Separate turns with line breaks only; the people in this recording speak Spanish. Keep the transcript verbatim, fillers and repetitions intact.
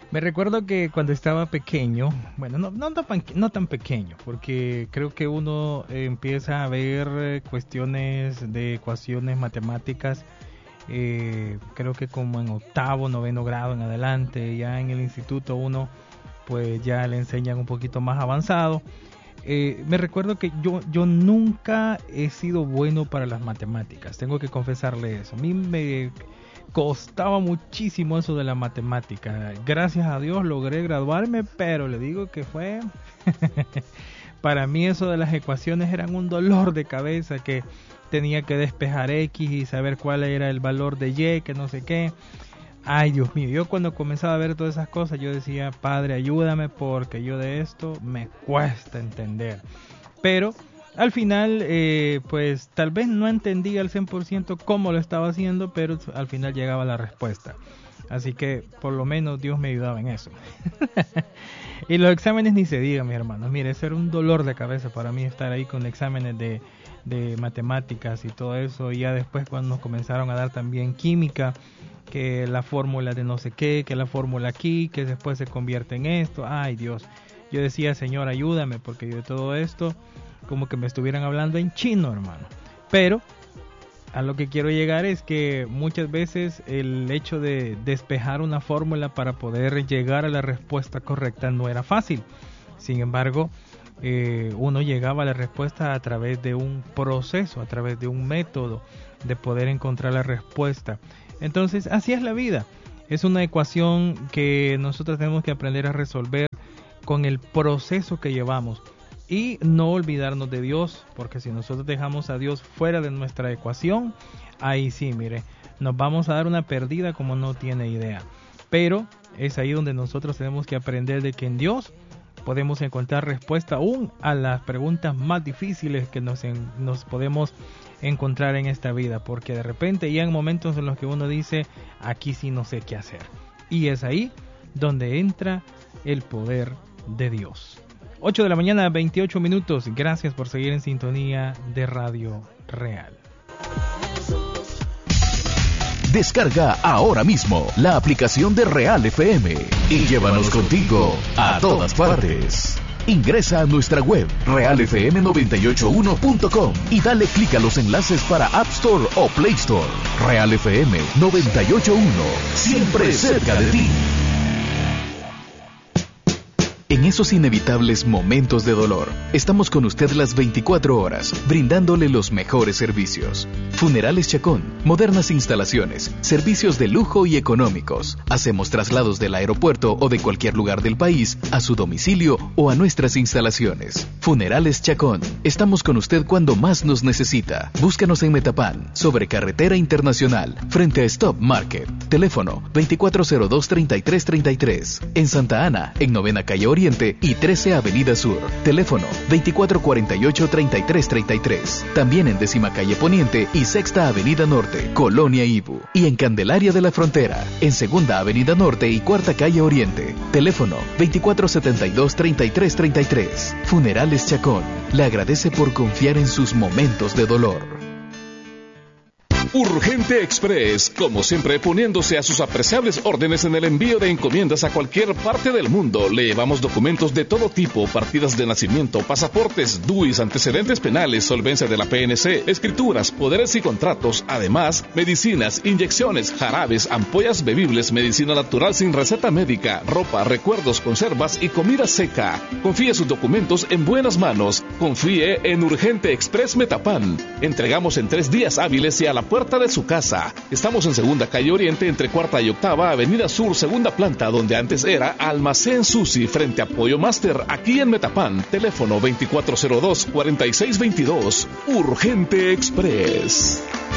Me recuerdo que cuando estaba pequeño, bueno, no, no, tan, no tan pequeño, porque creo que uno eh, empieza a ver eh, cuestiones de ecuaciones matemáticas, eh, creo que como en octavo, noveno grado en adelante. Ya en el instituto uno pues ya le enseñan un poquito más avanzado. Eh, me recuerdo que yo, yo nunca he sido bueno para las matemáticas, tengo que confesarle eso. A mí me costaba muchísimo eso de la matemática. Gracias a Dios logré graduarme, pero le digo que fue para mí eso de las ecuaciones eran un dolor de cabeza, que tenía que despejar X y saber cuál era el valor de Y, que no sé qué. Ay, Dios mío, yo cuando comenzaba a ver todas esas cosas yo decía, Padre, ayúdame, porque yo de esto me cuesta entender. Pero al final, eh, pues tal vez no entendía al cien por ciento cómo lo estaba haciendo, pero al final llegaba la respuesta. Así que por lo menos Dios me ayudaba en eso. Y los exámenes ni se digan, mis hermanos. Mire, eso era un dolor de cabeza para mí, estar ahí con exámenes de, de matemáticas y todo eso. Y ya después cuando nos comenzaron a dar también química, que la fórmula de no sé qué, que la fórmula aquí, que después se convierte en esto. Ay, Dios. Yo decía, Señor, ayúdame, porque yo de todo esto como que me estuvieran hablando en chino, hermano. Pero a lo que quiero llegar es que muchas veces el hecho de despejar una fórmula para poder llegar a la respuesta correcta no era fácil. Sin embargo, eh, uno llegaba a la respuesta a través de un proceso, a través de un método de poder encontrar la respuesta. Entonces, así es la vida. Es una ecuación que nosotros tenemos que aprender a resolver con el proceso que llevamos. Y no olvidarnos de Dios, porque si nosotros dejamos a Dios fuera de nuestra ecuación, ahí sí, mire, nos vamos a dar una perdida como no tiene idea. Pero es ahí donde nosotros tenemos que aprender de que en Dios podemos encontrar respuesta aún a las preguntas más difíciles que nos, en, nos podemos encontrar en esta vida. Porque de repente ya en momentos en los que uno dice, aquí sí no sé qué hacer. Y es ahí donde entra el poder de Dios. ocho de la mañana, veintiocho minutos. Gracias por seguir en sintonía de Radio Real.
Descarga ahora mismo la aplicación de Real F M y llévanos contigo a todas partes. Ingresa a nuestra web real f m noventa y ocho uno punto com y dale clic a los enlaces para App Store o Play Store. Real F M noventa y ocho uno, siempre cerca de ti. En esos inevitables momentos de dolor, estamos con usted las veinticuatro horas, brindándole los mejores servicios. Funerales Chacón, modernas instalaciones, servicios de lujo y económicos. Hacemos traslados del aeropuerto o de cualquier lugar del país a su domicilio o a nuestras instalaciones. Funerales Chacón, estamos con usted cuando más nos necesita. Búscanos en Metapán, sobre Carretera Internacional, frente a Stop Market. Teléfono veinticuatro cero dos, treinta y tres treinta y tres. En Santa Ana, en Novena Calle Oriente y trece Avenida Sur. Teléfono veinticuatro cuarenta y ocho, treinta y tres treinta y tres. También en Décima Calle Poniente y Sexta Avenida Norte, Colonia Ibu. Y en Candelaria de la Frontera, en Segunda Avenida Norte y Cuarta Calle Oriente. Teléfono veinticuatro setenta y dos, treinta y tres treinta y tres. Funerales Chacón le agradece por confiar en sus momentos de dolor.
Urgente Express, como siempre poniéndose a sus apreciables órdenes en el envío de encomiendas a cualquier parte del mundo. Le llevamos documentos de todo tipo, partidas de nacimiento, pasaportes, D U Is, antecedentes penales, solvencia de la P N C, escrituras, poderes y contratos, además medicinas, inyecciones, jarabes, ampollas bebibles, medicina natural sin receta médica, ropa, recuerdos, conservas y comida seca. Confíe sus documentos en buenas manos. Confíe en Urgente Express Metapán. Entregamos en tres días hábiles y a la puerta de su casa. Estamos en Segunda Calle Oriente, entre Cuarta y Octava Avenida Sur, segunda planta, donde antes era Almacén Susi, frente a Pollo Master, aquí en Metapán. Teléfono veinticuatro cero dos, cuarenta y seis veintidós. Urgente Express.